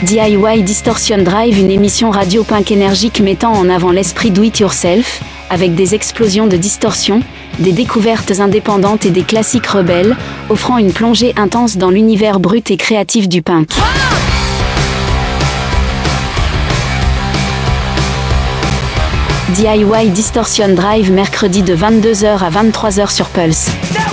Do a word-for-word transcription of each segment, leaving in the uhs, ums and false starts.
D I Y Distortion Drive, une émission radio punk énergique mettant en avant l'esprit do-it-yourself, avec des explosions de distorsion, des découvertes indépendantes et des classiques rebelles, offrant une plongée intense dans l'univers brut et créatif du punk. D I Y Distortion Drive, mercredi de vingt-deux heures à vingt-trois heures sur Pulse.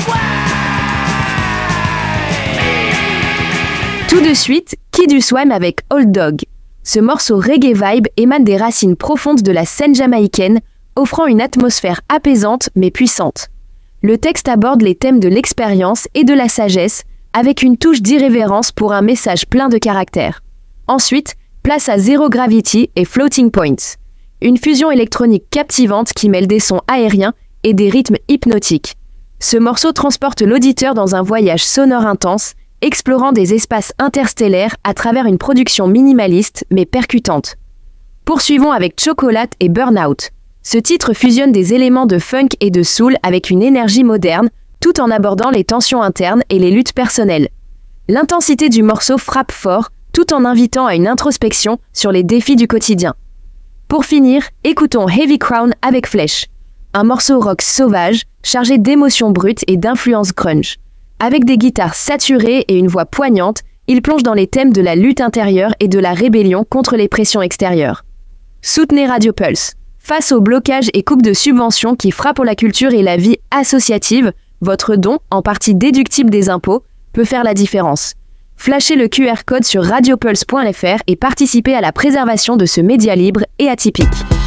Tout de suite, Kid U Swam avec Old Dog. Ce morceau reggae vibe émane des racines profondes de la scène jamaïcaine, offrant une atmosphère apaisante mais puissante. Le texte aborde les thèmes de l'expérience et de la sagesse, avec une touche d'irrévérence pour un message plein de caractère. Ensuite, place à Zero Gravity et Floating Points. Une fusion électronique captivante qui mêle des sons aériens et des rythmes hypnotiques. Ce morceau transporte l'auditeur dans un voyage sonore intense, explorant des espaces interstellaires à travers une production minimaliste mais percutante. Poursuivons avec Chocolate et Burnout. Ce titre fusionne des éléments de funk et de soul avec une énergie moderne, tout en abordant les tensions internes et les luttes personnelles. L'intensité du morceau frappe fort, tout en invitant à une introspection sur les défis du quotidien. Pour finir, écoutons Heavy Crown avec Flèche, un morceau rock sauvage, chargé d'émotions brutes et d'influences grunge. Avec des guitares saturées et une voix poignante, il plonge dans les thèmes de la lutte intérieure et de la rébellion contre les pressions extérieures. Soutenez Radio Pulse. Face aux blocages et coupes de subventions qui frappent la culture et la vie associative, votre don, en partie déductible des impôts, peut faire la différence. Flashez le Q R code sur radiopulse point f r et participez à la préservation de ce média libre et atypique.